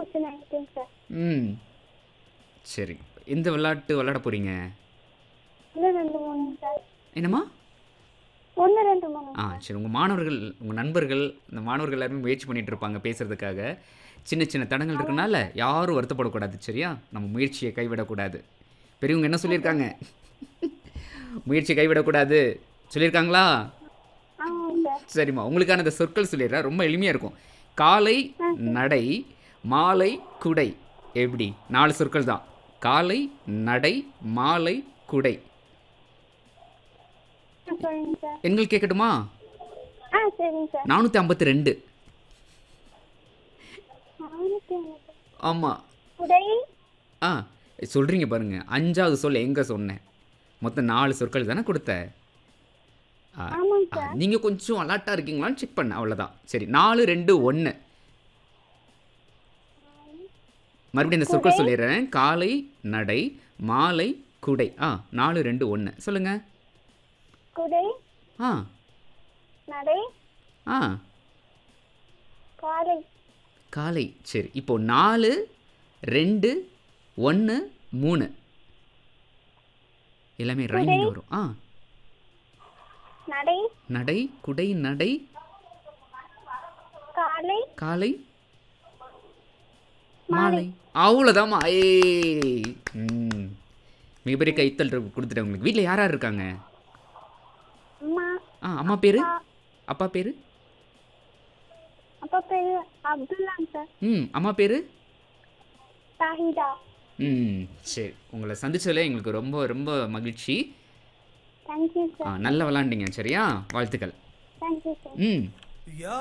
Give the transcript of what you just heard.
2019 sir. ம் சரி. எந்த விளையாட்டு விளையாட போறீங்க? 1, 2, 3 சார். என்னம்மா? 1, 2, 3 சார். சரி. உங்கள் மாணவர்கள் உங்கள் நண்பர்கள் இந்த மாணவர்கள் எல்லாருமே முயற்சி பண்ணிட்டு இருப்பாங்க பேசுறதுக்காக. சின்ன சின்ன தடங்கள் இருக்கனால யாரும் வருத்தப்படக்கூடாது சரியா? நம்ம முயற்சியை கைவிடக்கூடாது. பெரியவங்க என்ன சொல்லியிருக்காங்க? முயற்சியை கைவிடக்கூடாது சொல்லியிருக்காங்களா? ஆமாம் சார். சரிம்மா, உங்களுக்கான இந்த சொற்கள் சொல்லிடுறேன். ரொம்ப எளிமையாக இருக்கும். காலை நடை மாலை குடை. எப்படி? 4 சொற்கள் தான். காலை நடை மாலை குடை. சொல்லுங்க சார். எண்கள் கேட்கட்டுமா? சரிங்க சார். 452. 450. ஆமாம். குடை. ஆ சொல்கிறீங்க பாருங்க. 5வது சொல் எங்கே சொன்னேன்? மொத்தம் 4 சொற்கள் தானே கொடுத்தேன். ஆமாங்க சார். நீங்கள் கொஞ்சம் அலர்ட்டாக இருக்கீங்களான்னு செக் பண்ண அவ்வளோதான். சரி. 4, 2, 1. மறுபடியும் இந்த சொற்கள் சொல்லிடுறேன். காலை நடை மாலை குடை. 4, 2, 1 சொல்லுங்க. குடை. ஆ நடை. ஆ காலை. காலை. சரி. இப்போ 4, 2, 1, 3 எல்லாமே ரைமிங் வரும். நடை. நடை குடை நடை காலை. காலை மாலை. அவ்வளோதாம்மா. ஏய் மிகப்பெரிய கைத்தல் கொடுத்துட்டேன் உங்களுக்கு. வீட்டில் யார் யார் இருக்காங்க? அம்மா. அம்மா பேர்? அப்பா பேர்? அப்பா பேரு அப்துல்லாங்க சார். அம்மா பேர்? தாஹிதா. சரி. உங்களை சந்திச்சதில் எங்களுக்கு ரொம்ப ரொம்ப மகிழ்ச்சி. Thank you sir. நல்லா விளாண்டிங்க சரியா? வாழ்த்துக்கள். Thank you sir.